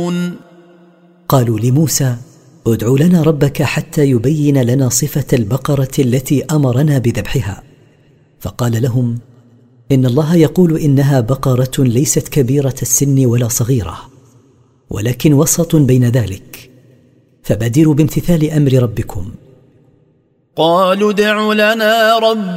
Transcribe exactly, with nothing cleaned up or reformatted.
تعملون؟ قالوا لموسى: ادع لنا ربك حتى يبين لنا صفة البقرة التي أمرنا بذبحها. فقال لهم: إن الله يقول إنها بقرة ليست كبيرة السن ولا صغيرة، ولكن وسط بين ذلك، فبادروا بامتثال أمر ربكم. قالوا ادع لنا ربك